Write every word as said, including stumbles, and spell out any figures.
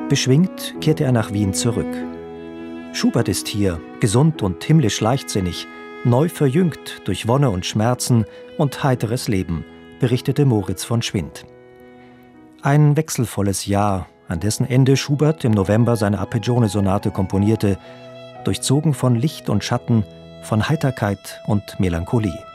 Beschwingt kehrte er nach Wien zurück. Schubert ist hier, gesund und himmlisch leichtsinnig, neu verjüngt durch Wonne und Schmerzen und heiteres Leben, berichtete Moritz von Schwind. Ein wechselvolles Jahr, an dessen Ende Schubert im November seine Arpeggione-Sonate komponierte, durchzogen von Licht und Schatten, von Heiterkeit und Melancholie.